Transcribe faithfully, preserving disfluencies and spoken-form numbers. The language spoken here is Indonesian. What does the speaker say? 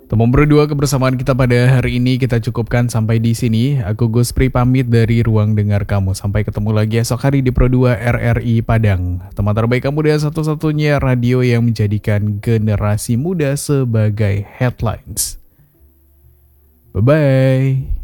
Teman berdua, kebersamaan kita pada hari ini kita cukupkan sampai di sini. Aku Gus Pri pamit dari Ruang Dengar Kamu. Sampai ketemu lagi esok hari di Pro dua R R I Padang. Teman terbaik kamu dan satu-satunya radio yang menjadikan generasi muda sebagai headlines. Bye-bye.